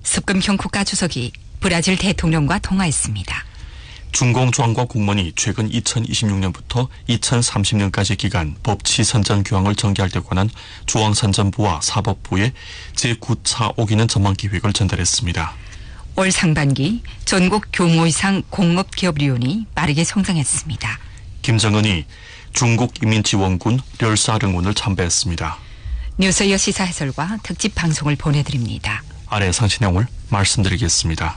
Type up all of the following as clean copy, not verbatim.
습금형 국가주석이 브라질 대통령과 통화했습니다. 중공조항과 공무원이 최근 2026년부터 2030년까지 기간 법치 선전 교황을 전개할 데 관한 조항선전부와 사법부에 제9차 오기는 전망 계획을 전달했습니다. 올 상반기 전국 규모 이상 공업기업리온이 빠르게 성장했습니다. 김정은이 중국인민지원군 렬사릉원을 참배했습니다. 뉴스이어 시사 해설과 특집 방송을 보내드립니다. 아래 상시 내용을 말씀드리겠습니다.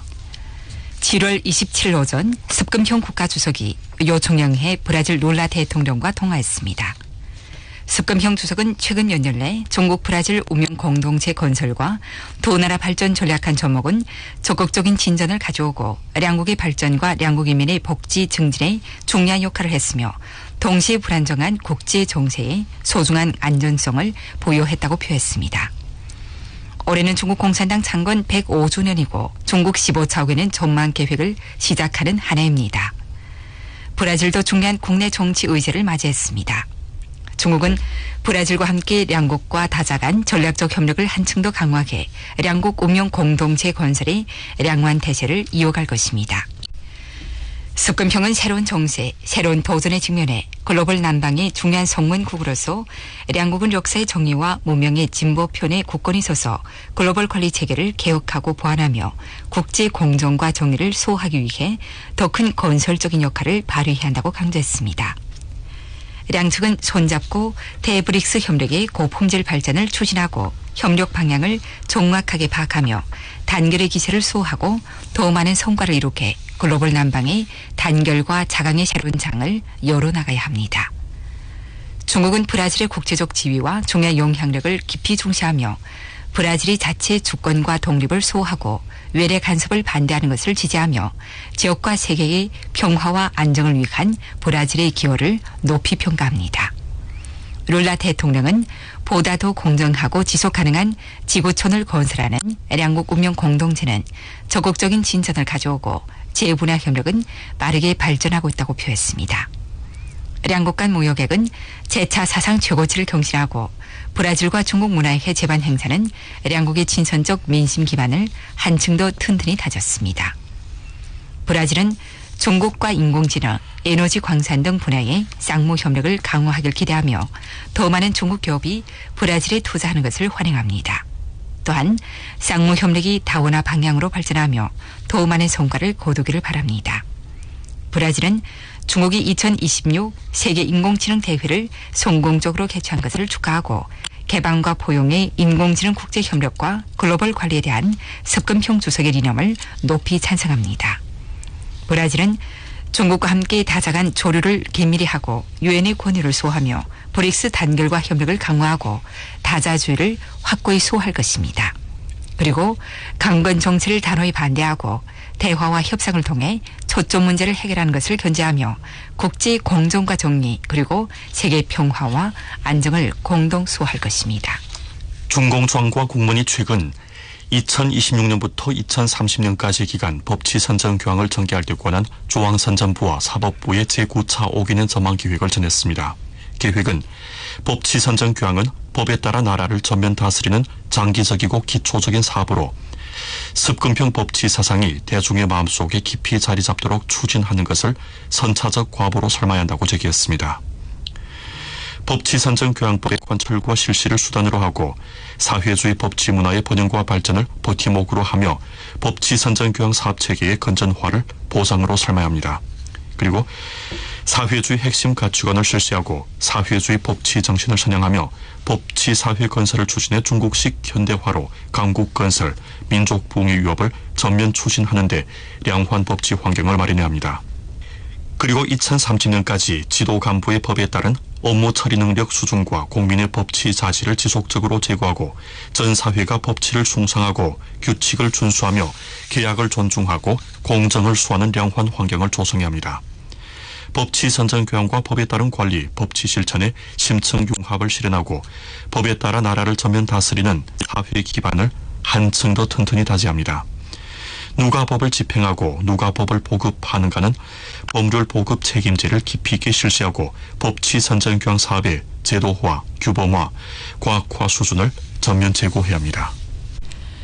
7월 27일 오전 습금형 국가주석이 요청양해 브라질 룰라 대통령과 통화했습니다. 습금형 주석은 최근 몇 년 내 중국 브라질 우명 공동체 건설과 두 나라 발전 전략한 접목은 적극적인 진전을 가져오고 양국의 발전과 양국 인민의 복지 증진에 중요한 역할을 했으며 동시에 불안정한 국제 정세에 소중한 안전성을 부여했다고 표했습니다. 올해는 중국 공산당 창건 105주년이고 중국 15차옥에는 전망 계획을 시작하는 한 해입니다. 브라질도 중요한 국내 정치 의제를 맞이했습니다. 중국은 브라질과 함께 양국과 다자간 전략적 협력을 한층 더 강화해 양국 운명 공동체 건설의 양호한 대세를 이어갈 것입니다. 습금형은 새로운 정세, 새로운 도전에 직면해 글로벌 남방의 중요한 성문국으로서 양국은 역사의 정의와 문명의 진보편에 굳건히 서서 글로벌 관리 체계를 개혁하고 보완하며 국제 공정과 정의를 수호하기 위해 더 큰 건설적인 역할을 발휘해야 한다고 강조했습니다. 양측은 손잡고 대브릭스 협력의 고품질 발전을 추진하고 협력 방향을 정확하게 파악하며 단결의 기세를 수호하고 더 많은 성과를 이루게 글로벌 남방의 단결과 자강의 새로운 장을 열어나가야 합니다. 중국은 브라질의 국제적 지위와 중요한 영향력을 깊이 중시하며 브라질이 자체 주권과 독립을 수호하고 외래 간섭을 반대하는 것을 지지하며 지역과 세계의 평화와 안정을 위한 브라질의 기여를 높이 평가합니다. 룰라 대통령은 보다 더 공정하고 지속 가능한 지구촌을 건설하는 양국 운명 공동체는 적극적인 진전을 가져오고 재분야 협력은 빠르게 발전하고 있다고 표했습니다. 양국 간 무역액은 제4 사상 최고치를 경신하고 브라질과 중국 문화의 재반 행사는 양국의 친선적 민심 기반을 한층 더 튼튼히 다졌습니다. 브라질은 중국과 인공지능, 에너지 광산 등 분야의 쌍무 협력을 강화하길 기대하며 더 많은 중국 기업이 브라질에 투자하는 것을 환영합니다. 또한 쌍무 협력이 다원화 방향으로 발전하며 더 많은 성과를 거두기를 바랍니다. 브라질은 중국이 2026 세계 인공지능 대회를 성공적으로 개최한 것을 축하하고 개방과 포용의 인공지능 국제 협력과 글로벌 관리에 대한 습금형 주석의 이념을 높이 찬성합니다. 브라질은 중국과 함께 다자간 조류를 긴밀히 하고 유엔의 권유를 수호하며 브릭스 단결과 협력을 강화하고 다자주의를 확고히 수호할 것입니다. 그리고 강건 정치를 단호히 반대하고 대화와 협상을 통해 초점 문제를 해결하는 것을 견제하며 국제 공정과 정의 그리고 세계 평화와 안정을 공동 수호할 것입니다. 중공조항과 공무원이 최근 2026년부터 2030년까지 기간 법치 선전 교황을 전개할 데 관한 조항선전부와 사법부의 제9차 5기년 전망 계획을 전했습니다. 계획은 법치 선전 교황은 법에 따라 나라를 전면 다스리는 장기적이고 기초적인 사업으로 습금형 법치 사상이 대중의 마음속에 깊이 자리 잡도록 추진하는 것을 선차적 과보로 설마야 한다고 제기했습니다. 법치선전교양법의 관철과 실시를 수단으로 하고 사회주의 법치 문화의 번영과 발전을 버팀목으로 하며 법치선전교양 사업체계의 건전화를 보상으로 삼아야 합니다. 그리고 사회주의 핵심 가치관을 실시하고 사회주의 법치 정신을 선양하며 법치 사회 건설을 추진해 중국식 현대화로 강국 건설, 민족 부흥의 위협을 전면 추진하는 데 양호한 법치 환경을 마련해야 합니다. 그리고 2030년까지 지도 간부의 법에 따른 업무 처리 능력 수준과 국민의 법치 자질을 지속적으로 제고하고 전 사회가 법치를 숭상하고 규칙을 준수하며 계약을 존중하고 공정을 수호하는 양호한 환경을 조성해야 합니다. 법치 선전 교양과 법에 따른 관리, 법치 실천의 심층 융합을 실현하고 법에 따라 나라를 전면 다스리는 사회 기반을 한층 더 튼튼히 다지합니다. 누가 법을 집행하고 누가 법을 보급하는가는 법률 보급 책임제를 깊이 있게 실시하고 법치 선전 교양 사업의 제도화, 규범화, 과학화 수준을 전면 제고해야 합니다.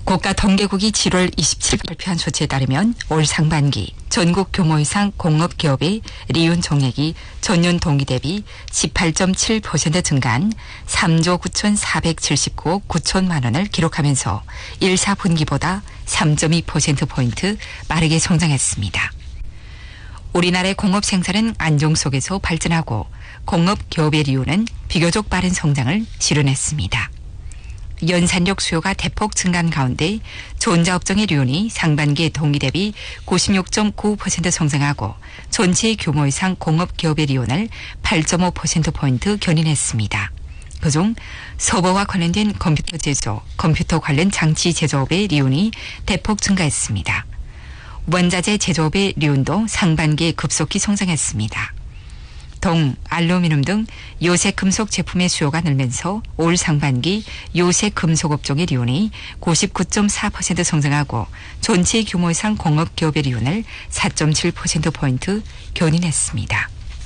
국가통계국이 7월 27일 발표한 수치에 따르면 올 상반기 전국 규모 이상 공업기업의 리윤 종액이 전년 동기 대비 18.7% 증가한 3조 9,479억 9천만 원을 기록하면서 1, 4분기보다 3.2%포인트 빠르게 성장했습니다. 우리나라의 공업 생산은 안정 속에서 발전하고 공업기업의 리윤은 비교적 빠른 성장을 실현했습니다. 연산력 수요가 대폭 증가한 가운데 전자업종의 리윤이 상반기 동기 대비 96.9% 성장하고 전체 규모 이상 공업기업의 리윤을 8.5%포인트 견인했습니다. 그중 서버와 관련된 컴퓨터 제조, 컴퓨터 관련 장치 제조업의 리윤이 대폭 증가했습니다. 원자재 제조업의 리윤도 상반기에 급속히 성장했습니다. 동, 알루미늄 등 요색 금속 제품의 수요가 늘면서 올 상반기 요색 금속 업종의 리윤이 99.4% 성장하고 전체 규모 이상 공업기업의 리윤을 4.7%포인트 견인했습니다.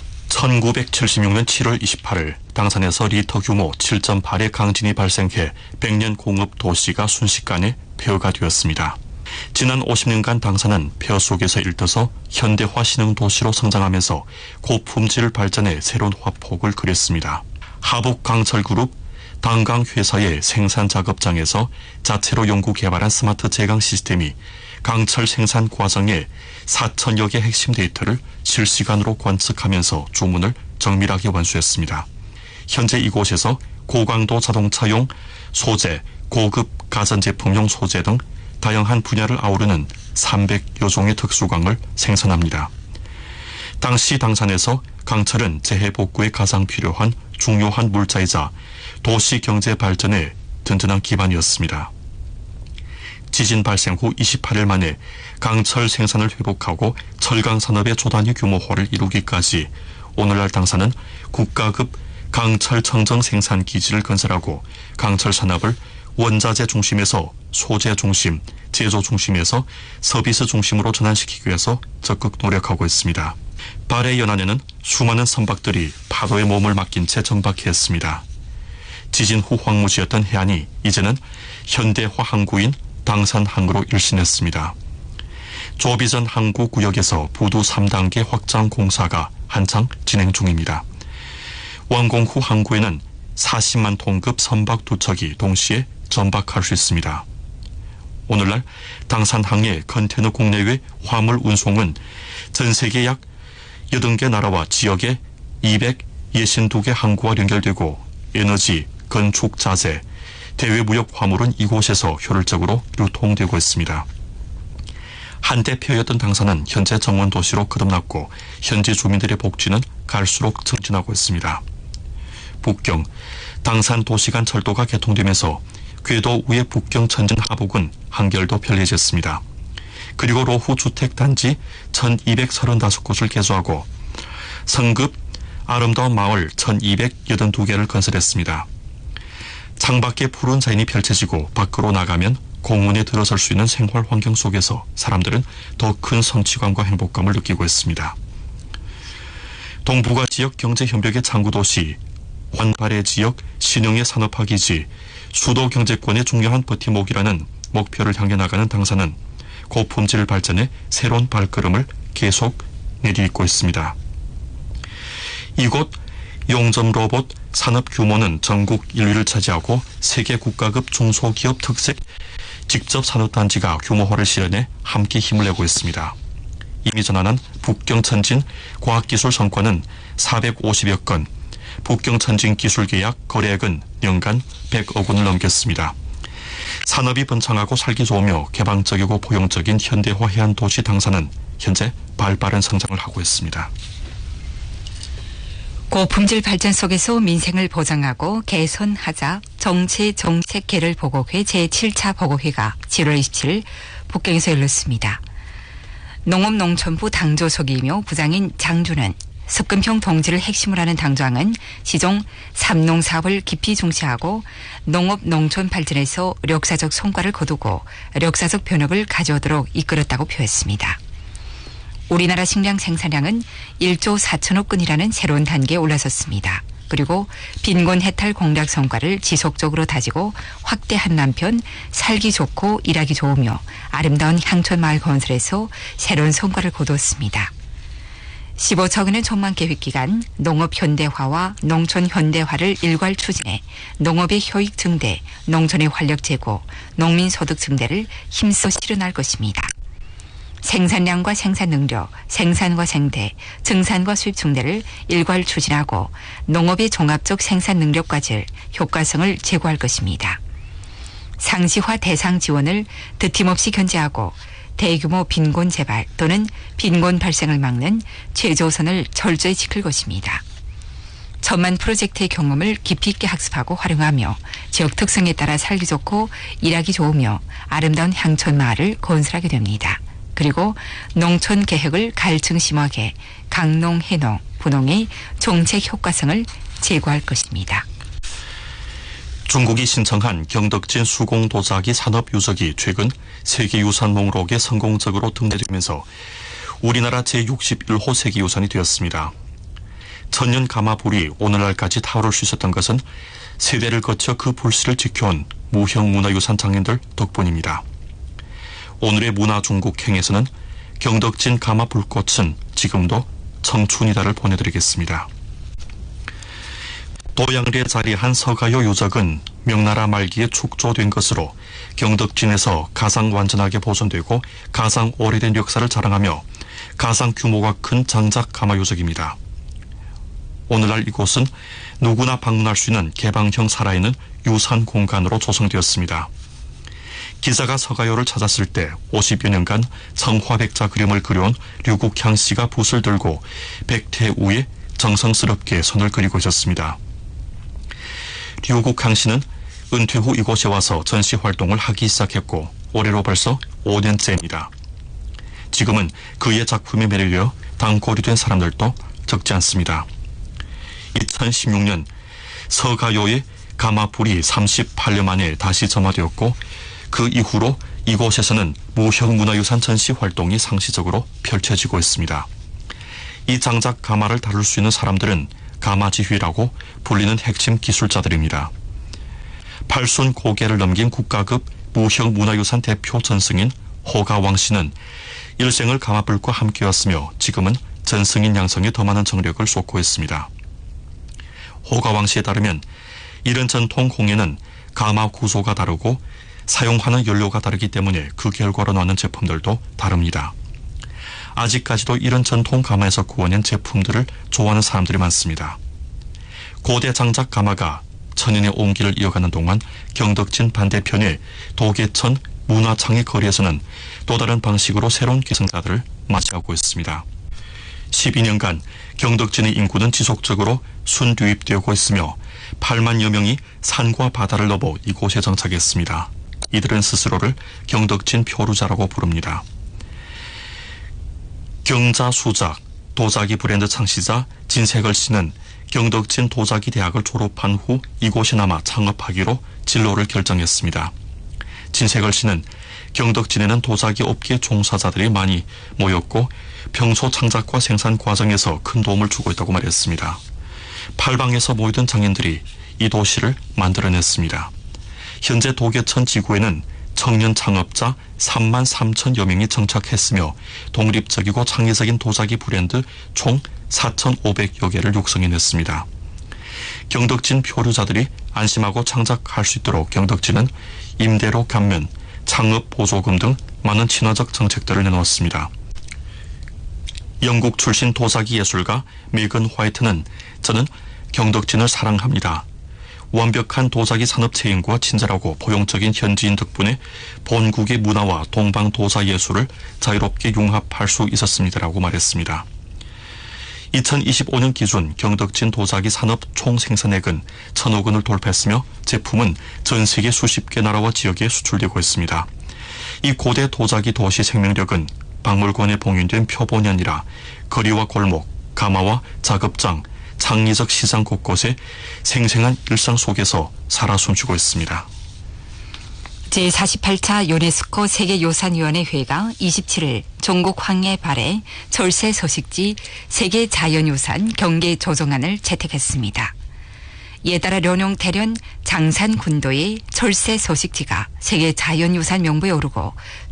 1976년 7월 28일 당산에서 리터 규모 7.8의 강진이 발생해 100년 공업 도시가 순식간에 폐허가 되었습니다. 지난 50년간 당산은 폐허 속에서 일떠서 현대화 신흥 도시로 성장하면서 고품질 발전의 새로운 화폭을 그렸습니다. 하북강철그룹 당강회사의 생산 작업장에서 자체로 연구 개발한 스마트 제강 시스템이 강철 생산 과정의 4천여 개 핵심 데이터를 실시간으로 관측하면서 주문을 정밀하게 완수했습니다. 현재 이곳에서 고강도 자동차용 소재, 고급 가전제품용 소재 등 다양한 분야를 아우르는 300여 종의 특수광을 생산합니다. 당시 당산에서 강철은 재해복구에 가장 필요한 중요한 물자이자 도시 경제 발전의 든든한 기반이었습니다. 지진 발생 후 28일 만에 강철 생산을 회복하고 철강 산업의 초단위 규모화를 이루기까지 오늘날 당산은 국가급 강철 청정 생산 기지를 건설하고 강철 산업을 원자재 중심에서 소재 중심, 제조 중심에서 서비스 중심으로 전환시키기 위해서 적극 노력하고 있습니다. 발해 연안에는 수많은 선박들이 파도에 몸을 맡긴 채 정박해 있습니다. 지진 후 황무지였던 해안이 이제는 현대화 항구인 당산 항구로 일신했습니다. 조비전 항구 구역에서 부두 3단계 확장 공사가 한창 진행 중입니다. 완공 후 항구에는 40만 톤급 선박 2척이 동시에 전박할 수 있습니다. 오늘날 당산항의 컨테이너 국내외 화물 운송은 전 세계 약 80개 나라와 지역의 262개 항구와 연결되고 에너지, 건축 자재, 대외 무역 화물은 이곳에서 효율적으로 유통되고 있습니다. 한때 폐허였던 당산은 현재 정원 도시로 거듭났고 현지 주민들의 복지는 갈수록 증진하고 있습니다. 북경, 당산 도시간 철도가 개통되면서 궤도 위의 북경 천진 하북은 한결도 편리해졌습니다. 그리고 로후 주택단지 1235곳을 개조하고 성급 아름다운 마을 1282개를 건설했습니다. 창밖에 푸른 자연이 펼쳐지고 밖으로 나가면 공원에 들어설 수 있는 생활 환경 속에서 사람들은 더 큰 성취감과 행복감을 느끼고 있습니다. 동북아 지역 경제 협력의 창구도시, 환발의 지역 신흥의 산업화기지, 수도 경제권의 중요한 버팀목이라는 목표를 향해 나가는 당산은 고품질 발전의 새로운 발걸음을 계속 내딛고 있습니다. 이곳 용접 로봇 산업 규모는 전국 1위를 차지하고 세계 국가급 중소기업 특색 직접 산업단지가 규모화를 실현해 함께 힘을 내고 있습니다. 이미 전환한 북경천진 과학기술 성과는 450여 건, 북경천진 기술계약 거래액은 연간 100억 원을 넘겼습니다. 산업이 번창하고 살기 좋으며 개방적이고 포용적인 현대화 해안 도시 당산은 현재 발빠른 성장을 하고 있습니다. 고품질 발전 속에서 민생을 보장하고 개선하자 정책개를 보고회 제7차 보고회가 7월 27일 북경에서 열렸습니다. 농업농촌부 당조석이며 부장인 장주는 습금형 동지를 핵심으로 하는 당조항은 시종 삼농사업을 깊이 중시하고 농업 농촌 발전에서 역사적 성과를 거두고 역사적 변혁을 가져오도록 이끌었다고 표했습니다. 우리나라 식량 생산량은 1조 4천억 건이라는 새로운 단계에 올라섰습니다. 그리고 빈곤 해탈 공략 성과를 지속적으로 다지고 확대한 남편 살기 좋고 일하기 좋으며 아름다운 향촌 마을 건설에서 새로운 성과를 거뒀습니다. 15차 원의 전망 계획 기간 농업 현대화와 농촌 현대화를 일괄 추진해 농업의 효익 증대, 농촌의 활력 제고, 농민 소득 증대를 힘써 실현할 것입니다. 생산량과 생산 능력, 생산과 생태, 증산과 수입 증대를 일괄 추진하고 농업의 종합적 생산 능력과질, 효과성을 제고할 것입니다. 상시화 대상 지원을 드팀없이 견제하고 대규모 빈곤 재발 또는 빈곤 발생을 막는 최저선을 철저히 지킬 것입니다. 천만 프로젝트의 경험을 깊이 있게 학습하고 활용하며 지역 특성에 따라 살기 좋고 일하기 좋으며 아름다운 향촌 마을을 건설하게 됩니다. 그리고 농촌 계획을 갈증심하게 강농, 해농, 분농의 정책 효과성을 제고할 것입니다. 중국이 신청한 경덕진 수공도자기 산업유적이 최근 세계유산 목록에 성공적으로 등재되면서 우리나라 제61호 세계유산이 되었습니다. 천년 가마불이 오늘날까지 타오를 수 있었던 것은 세대를 거쳐 그 불씨를 지켜온 무형문화유산 장인들 덕분입니다. 오늘의 문화중국행에서는 경덕진 가마불꽃은 지금도 청춘이다를 보내드리겠습니다. 도양리에 자리한 서가요 유적은 명나라 말기에 축조된 것으로 경덕진에서 가장 완전하게 보존되고 가장 오래된 역사를 자랑하며 가장 규모가 큰 장작 가마 유적입니다. 오늘날 이곳은 누구나 방문할 수 있는 개방형 살아있는 유산 공간으로 조성되었습니다. 기자가 서가요를 찾았을 때 50여 년간 성화백자 그림을 그려온 류국향 씨가 붓을 들고 백태우에 정성스럽게 선을 그리고 있었습니다. 류국향 씨는 은퇴 후 이곳에 와서 전시 활동을 하기 시작했고 올해로 벌써 5년째입니다. 지금은 그의 작품에 매료되어 단골이 사람들도 적지 않습니다. 2016년 서가요의 가마불이 38년 만에 다시 점화되었고 그 이후로 이곳에서는 무형문화유산 전시 활동이 상시적으로 펼쳐지고 있습니다. 이 장작 가마를 다룰 수 있는 사람들은 가마지휘라고 불리는 핵심 기술자들입니다. 팔순 고개를 넘긴 국가급 무형문화유산 대표 전승인 호가왕 씨는 일생을 가마불과 함께였으며 지금은 전승인 양성에 더 많은 정력을 쏟고 있습니다. 호가왕 씨에 따르면 이런 전통 공예는 가마 구조가 다르고 사용하는 연료가 다르기 때문에 그 결과로 나오는 제품들도 다릅니다. 아직까지도 이런 전통 가마에서 구워낸 제품들을 좋아하는 사람들이 많습니다. 고대 장작 가마가 천년의 온기를 이어가는 동안 경덕진 반대편의 도계천 문화창의 거리에서는 또 다른 방식으로 새로운 기성자들을 맞이하고 있습니다. 12년간 경덕진의 인구는 지속적으로 순유입되고 있으며 8만여 명이 산과 바다를 넘어 이곳에 정착했습니다. 이들은 스스로를 경덕진 표류자라고 부릅니다. 경자수작, 도자기 브랜드 창시자 진색을 씨는 경덕진 도자기 대학을 졸업한 후 이곳에 남아 창업하기로 진로를 결정했습니다. 진색을 씨는 경덕진에는 도자기 업계 종사자들이 많이 모였고 평소 창작과 생산 과정에서 큰 도움을 주고 있다고 말했습니다. 팔방에서 모이던 장인들이 이 도시를 만들어냈습니다. 현재 도계천 지구에는 청년 창업자 3만 3천여 명이 정착했으며 독립적이고 창의적인 도자기 브랜드 총 4,500여 개를 육성해냈습니다. 경덕진 표류자들이 안심하고 창작할 수 있도록 경덕진은 임대료 감면, 창업 보조금 등 많은 친화적 정책들을 내놓았습니다. 영국 출신 도자기 예술가 메건 화이트는 저는 경덕진을 사랑합니다. 완벽한 도자기 산업체 인구와 친절하고 포용적인 현지인 덕분에 본국의 문화와 동방 도자 예술을 자유롭게 융합할 수 있었습니다라고 말했습니다. 2025년 기준 경덕진 도자기 산업 총 생산액은 1,000억 원을 돌파했으며 제품은 전 세계 수십 개 나라와 지역에 수출되고 있습니다. 이 고대 도자기 도시 생명력은 박물관에 봉인된 표본이 아니라 거리와 골목, 가마와 작업장, 창의적 시장 곳곳에 생생한 일상 속에서 살아 숨쉬고 있습니다. 제48차 유네스코 세계유산위원회 회의가 27일 종국 황해 발해 절세 서식지 세계자연유산 경계 조정안을 채택했습니다. 이에 따라 련용 대련 장산군도의 철새 서식지가 세계 자연유산 명부에 오르고